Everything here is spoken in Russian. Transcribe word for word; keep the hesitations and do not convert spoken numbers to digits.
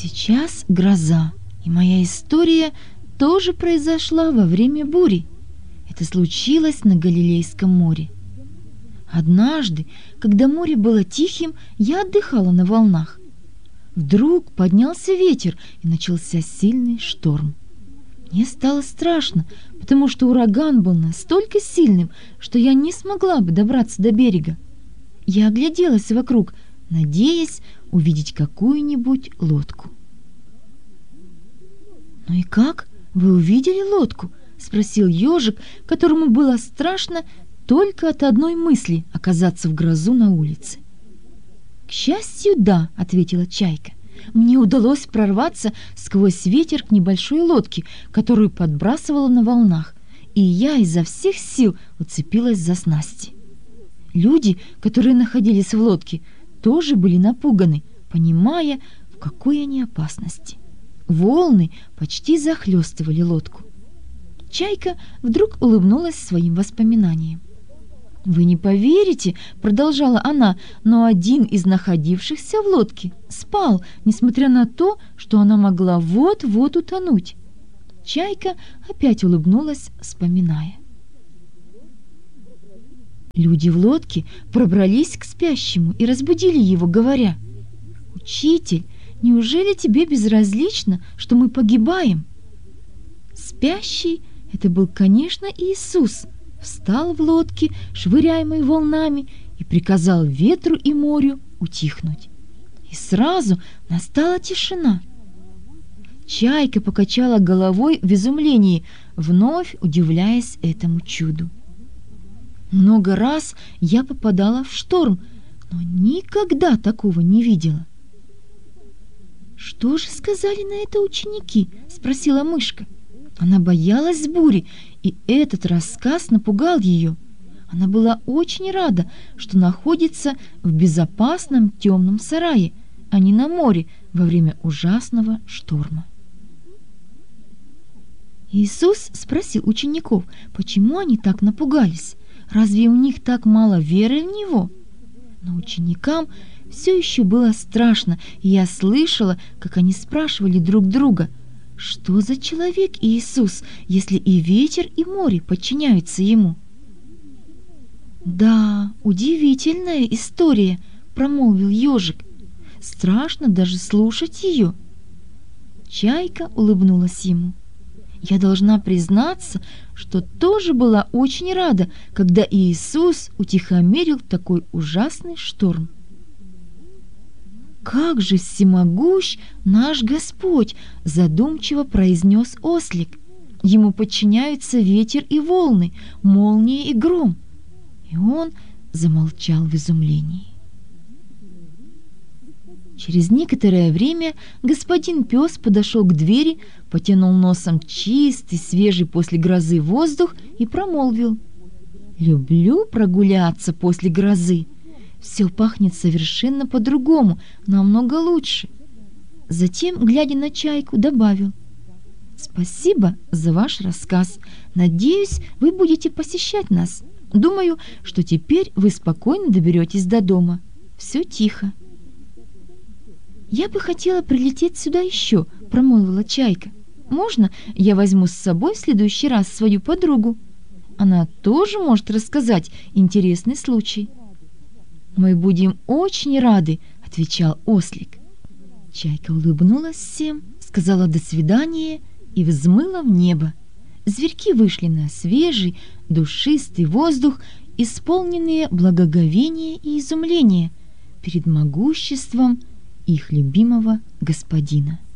Сейчас гроза, и моя история тоже произошла во время бури. Это случилось на Галилейском море. Однажды, когда море было тихим, я отдыхала на волнах. Вдруг поднялся ветер, и начался сильный шторм. Мне стало страшно, потому что ураган был настолько сильным, что я не смогла бы добраться до берега. Я огляделась вокруг, надеясь увидеть какую-нибудь лодку. «Ну и как? Вы увидели лодку?» — спросил ежик, которому было страшно только от одной мысли оказаться в грозу на улице. «К счастью, да», — ответила чайка. «Мне удалось прорваться сквозь ветер к небольшой лодке, которую подбрасывала на волнах, и я изо всех сил уцепилась за снасти. Люди, которые находились в лодке, тоже были напуганы, понимая, в какой они опасности. Волны почти захлестывали лодку. Чайка вдруг улыбнулась своим воспоминаниям. «Вы не поверите», — продолжала она, «но один из находившихся в лодке спал, несмотря на то, что она могла вот-вот утонуть». Чайка опять улыбнулась, вспоминая. Люди в лодке пробрались к спящему и разбудили его, говоря: «Учитель, неужели тебе безразлично, что мы погибаем?» Спящий — это был, конечно, Иисус. Встал в лодке, швыряемой волнами, и приказал ветру и морю утихнуть. И сразу настала тишина. Чайка покачала головой в изумлении, вновь удивляясь этому чуду. Много раз я попадала в шторм, но никогда такого не видела. «Что же сказали на это ученики?» — спросила мышка. Она боялась бури, и этот рассказ напугал ее. Она была очень рада, что находится в безопасном темном сарае, а не на море во время ужасного шторма. Иисус спросил учеников, почему они так напугались. Разве у них так мало веры в Него? Но ученикам все еще было страшно, и я слышала, как они спрашивали друг друга: «Что за человек Иисус, если и ветер, и море подчиняются Ему?» «Да, удивительная история», — промолвил ежик. «Страшно даже слушать ее». Чайка улыбнулась ему. Я должна признаться, что тоже была очень рада, когда Иисус утихомирил такой ужасный шторм. «Как же всемогущ наш Господь!» — задумчиво произнес ослик. «Ему подчиняются ветер и волны, молния и гром». И он замолчал в изумлении. Через некоторое время господин пес подошел к двери, потянул носом чистый, свежий после грозы воздух и промолвил: «Люблю прогуляться после грозы. Все пахнет совершенно по-другому, намного лучше». Затем, глядя на чайку, добавил: «Спасибо за ваш рассказ. Надеюсь, вы будете посещать нас. Думаю, что теперь вы спокойно доберетесь до дома. Все тихо». «Я бы хотела прилететь сюда еще», — промолвила чайка. «Можно я возьму с собой в следующий раз свою подругу? Она тоже может рассказать интересный случай». «Мы будем очень рады», — отвечал ослик. Чайка улыбнулась всем, сказала «до свидания» и взмыла в небо. Зверьки вышли на свежий, душистый воздух, исполненные благоговения и изумления перед могуществом их любимого господина.